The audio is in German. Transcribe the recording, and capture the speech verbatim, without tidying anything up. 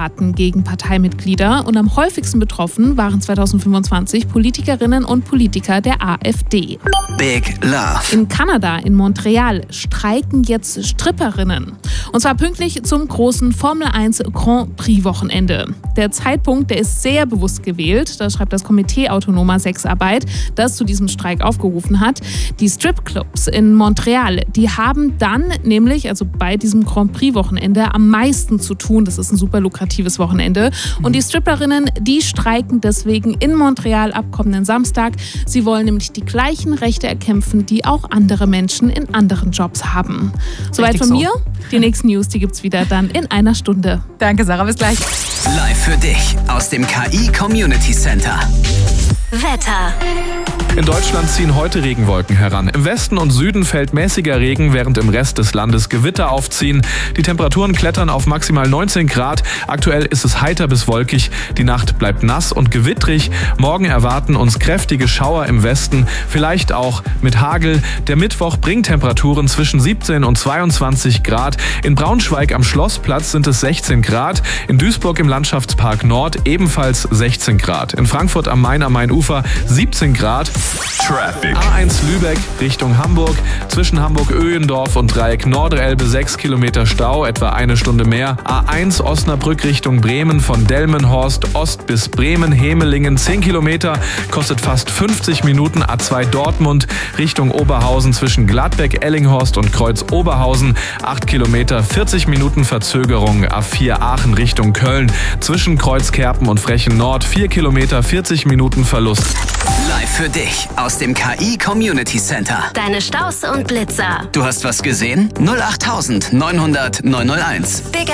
Straftaten gegen Parteimitglieder und am häufigsten betroffen waren zweitausendfünfundzwanzig Politikerinnen und Politiker der AfD. Big Love. In Kanada, in Montreal, streiken jetzt Stripperinnen. Und zwar pünktlich zum großen Formel eins Grand Prix Wochenende. Der Zeitpunkt, der ist sehr bewusst gewählt. Da schreibt das Komitee Autonomer Sexarbeit, das zu diesem Streik aufgerufen hat. Die Stripclubs in Montreal, die haben dann nämlich, also bei diesem Grand Prix Wochenende, am meisten zu tun. Das ist ein super lukratives Wochenende. Und die Stripperinnen, die streiken deswegen in Montreal ab kommenden Samstag. Sie wollen nämlich die gleichen Rechte erkämpfen, die auch andere Menschen in anderen Jobs haben. Soweit von mir. Die nächsten News, die gibt's wieder dann in einer Stunde. Danke, Sarah. Bis gleich. Live für dich aus dem K I Community Center. Wetter. In Deutschland ziehen heute Regenwolken heran. Im Westen und Süden fällt mäßiger Regen, während im Rest des Landes Gewitter aufziehen. Die Temperaturen klettern auf maximal neunzehn Grad. Aktuell ist es heiter bis wolkig. Die Nacht bleibt nass und gewittrig. Morgen erwarten uns kräftige Schauer im Westen, vielleicht auch mit Hagel. Der Mittwoch bringt Temperaturen zwischen siebzehn und zweiundzwanzig Grad. In Braunschweig am Schlossplatz sind es sechzehn Grad. In Duisburg im Landschaftspark Nord ebenfalls sechzehn Grad. In Frankfurt am Main am Mainufer siebzehn Grad. Traffic. A eins Lübeck Richtung Hamburg. Zwischen Hamburg-Öhendorf und Dreieck Norderelbe sechs Kilometer Stau, etwa eine Stunde mehr. A eins Osnabrück Richtung Bremen von Delmenhorst Ost bis Bremen-Hemelingen zehn Kilometer, kostet fast fünfzig Minuten. A zwei Dortmund Richtung Oberhausen zwischen Gladbeck, Ellinghorst und Kreuz Oberhausen acht Kilometer, vierzig Minuten Verzögerung. A vier Aachen Richtung Köln zwischen Kreuzkerpen und Frechen Nord vier Kilometer, vierzig Minuten Verlust. Live für dich aus dem K I Community Center. Deine Staus und Blitzer. Du hast was gesehen? null acht neunhundert neunhunderteins. Big